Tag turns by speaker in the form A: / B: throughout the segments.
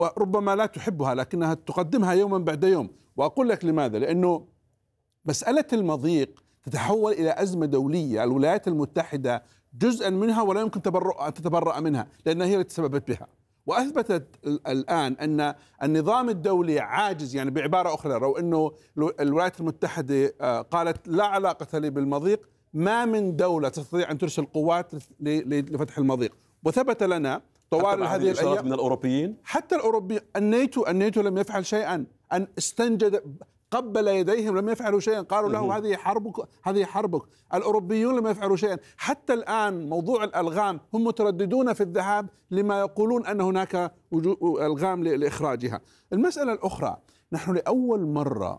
A: وربما لا تحبها لكنها تقدمها يوما بعد يوم. وأقول لك لماذا. لأنه مسألة المضيق تتحول إلى أزمة دولية، الولايات المتحدة جزءا منها ولا يمكن أن تتبرأ منها لأنها هي التي تسببت بها. وأثبتت الآن أن النظام الدولي عاجز. يعني بعبارة أخرى، لو أنه الولايات المتحدة قالت لا علاقة لي بالمضيق، ما من دولة تستطيع أن ترسل قوات لفتح المضيق. وثبت لنا طوال هذه الأيام
B: من الأوروبيين،
A: حتى الأوروبيين، الناتو لم يفعل شيئا، أن استنجد قبل يديهم لم يفعلوا شيئا، قالوا له هذه حربك هذه حربك. الأوروبيون لم يفعلوا شيئا. حتى الآن موضوع الألغام هم مترددون في الذهاب لما يقولون أن هناك ألغام لإخراجها. المسألة الأخرى، نحن لأول مرة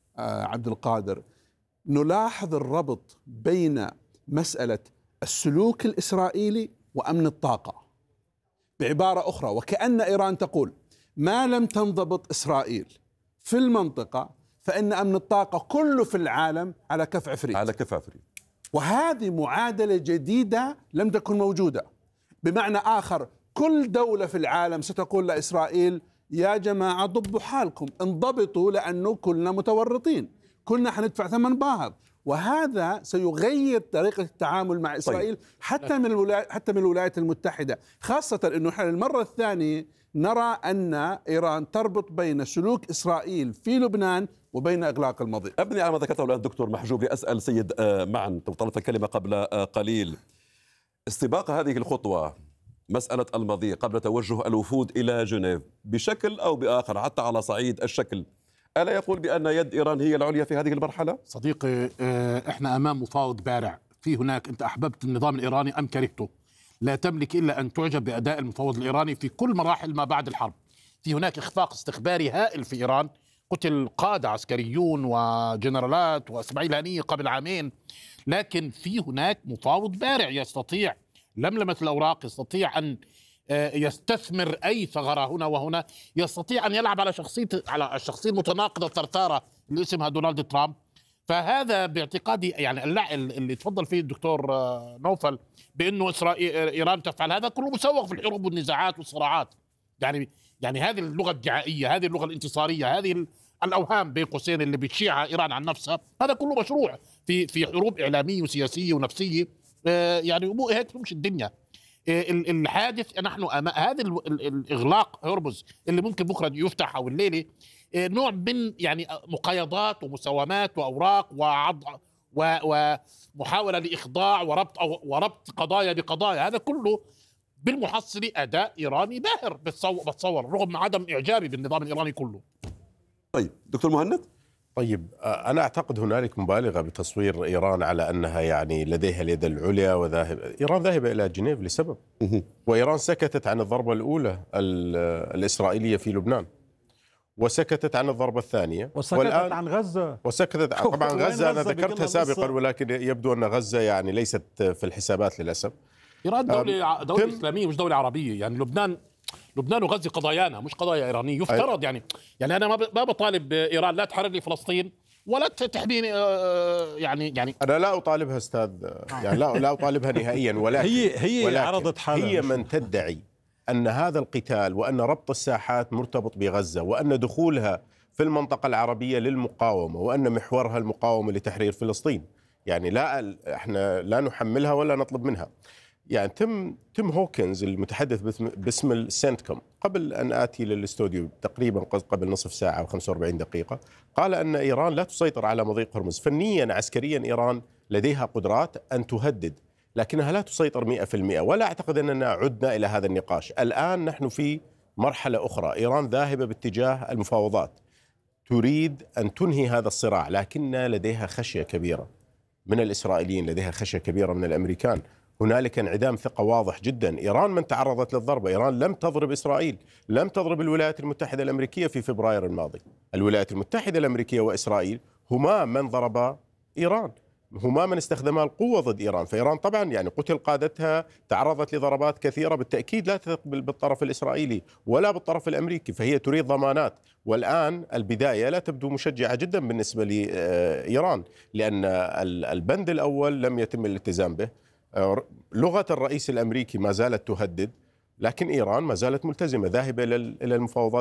A: عبد القادر نلاحظ الربط بين مسألة السلوك الإسرائيلي وأمن الطاقة. بعبارة أخرى، وكأن إيران تقول ما لم تنضبط إسرائيل في المنطقة فإن أمن الطاقة كله في العالم على كف عفريت.
B: على كف عفريت.
A: وهذه معادلة جديدة لم تكن موجودة. بمعنى آخر، كل دولة في العالم ستقول لإسرائيل يا جماعة ضبوا حالكم، انضبطوا، لأنه كلنا متورطين، كلنا حندفع ثمن باهظ. وهذا سيغير طريقة التعامل مع إسرائيل. طيب. حتى من الولايات المتحدة، خاصة أنه نحن المرة الثانية نرى أن إيران تربط بين سلوك إسرائيل في لبنان وبين إغلاق المضيق.
B: أبني على ما ذكرته الآن الدكتور محجوب، لأسأل سيد معا، طلبت الكلمة قبل قليل. استباق هذه الخطوة، مسألة المضيق، قبل توجه الوفود إلى جنيف بشكل أو بآخر حتى على صعيد الشكل، ألا يقول بأن يد إيران هي العليا في هذه المرحلة؟
C: صديقي، احنا أمام مفاوض بارع. في هناك، أنت أحببت النظام الإيراني أم كرهته، لا تملك إلا أن تعجب بأداء المفاوض الإيراني في كل مراحل ما بعد الحرب. في هناك إخفاق استخباري هائل في إيران، قتل قادة عسكريون وجنرالات وإسماعيل هنية قبل عامين، لكن في هناك مفاوض بارع يستطيع لملمة الأوراق، يستطيع أن يستثمر أي ثغرة هنا وهنا، يستطيع أن يلعب على الشخصية المتناقضة الثرثارة اللي اسمها دونالد ترامب. فهذا باعتقادي، يعني اللي تفضل فيه الدكتور نوفل بأنه إيران تفعل هذا كله مسوغ في الحروب والنزاعات والصراعات. يعني هذه اللغة الدعائية، هذه اللغة الانتصارية، هذه الأوهام بين قوسين اللي بتشيعها إيران عن نفسها، هذا كله مشروع في حروب إعلامية وسياسية ونفسية. يعني مو هيك تمشي الدنيا. الحادث نحن هذا الإغلاق هرمز اللي ممكن بكرة يفتح أو الليلة، نوع من يعني مقايضات ومساومات وأوراق ومحاولة لإخضاع وربط قضايا بقضايا. هذا كله بالمحصلة أداء إيراني باهر بتصور رغم عدم إعجابي بالنظام الإيراني كله.
B: طيب دكتور مهند.
D: طيب، أنا أعتقد هنالك مبالغة بتصوير إيران على أنها يعني لديها اليد العليا إيران ذاهبة إلى جنيف لسبب، وإيران سكتت عن الضربة الأولى الإسرائيلية في لبنان، وسكتت عن الضربة الثانية،
E: وسكتت عن غزة،
D: وسكتت طبعا غزة أنا ذكرتها سابقا، ولكن يبدو أن غزة يعني ليست في الحسابات للأسف.
C: إيران دولة إسلامية مش دولة عربية. يعني لبنان وغزة قضايانا مش قضايا إيرانية. يفترض يعني أنا ما بطالب إيران لا تحرر لي فلسطين ولا تحميني. يعني
D: أنا لا أطالبها أستاذ، يعني لا أطالبها نهائيا، ولكن
E: هي عرضت حالها.
D: هي من تدعي أن هذا القتال وأن ربط الساحات مرتبط بغزة، وأن دخولها في المنطقة العربية للمقاومة، وأن محورها المقاومة لتحرير فلسطين. يعني احنا لا نحملها ولا نطلب منها. يعني تيم هوكنز المتحدث باسم السنتكوم قبل أن آتي للاستوديو تقريبا قبل نصف ساعة و45 دقيقة قال أن إيران لا تسيطر على مضيق هرمز. فنيا عسكريا إيران لديها قدرات أن تهدد، لكنها لا تسيطر 100%. ولا أعتقد أننا عدنا إلى هذا النقاش. الآن نحن في مرحلة أخرى. إيران ذاهبة باتجاه المفاوضات، تريد أن تنهي هذا الصراع، لكن لديها خشية كبيرة من الإسرائيليين، لديها خشية كبيرة من الأمريكان. هنالك انعدام ثقة واضح جدا. إيران من تعرضت للضربة، إيران لم تضرب إسرائيل، لم تضرب الولايات المتحدة الأمريكية في فبراير الماضي. الولايات المتحدة الأمريكية وإسرائيل هما من ضربا إيران، هما من استخدما القوة ضد إيران. فإيران طبعا يعني قتل قادتها، تعرضت لضربات كثيرة، بالتأكيد لا تقبل بالطرف الإسرائيلي ولا بالطرف الأمريكي، فهي تريد ضمانات. والآن البداية لا تبدو مشجعة جدا بالنسبة لإيران، لأن البند الأول لم يتم الالتزام به. لغة الرئيس الأمريكي ما زالت تهدد، لكن إيران ما زالت ملتزمة ذاهبة إلى المفاوضات